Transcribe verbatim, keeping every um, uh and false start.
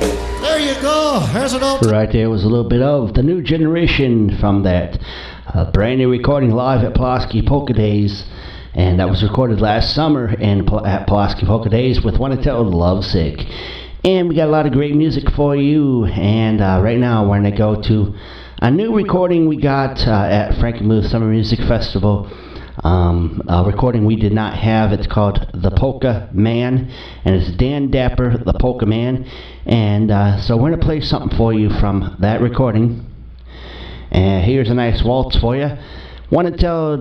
There you go. There's an old... Right there was a little bit of The New Generation from that uh, brand new recording live at Pulaski Polka Days. And that was recorded last summer in, at Pulaski Polka Days with One to Tell Lovesick. And we got a lot of great music for you. And uh, right now we're going to go to a new recording we got uh, at Frankenmuth Summer Music Festival. Um, a recording we did not have. It's called The Polka Man, and it's Dan Dapper, The Polka Man. And uh, so we're going to play something for you from that recording. And here's a nice waltz for you. Want to tell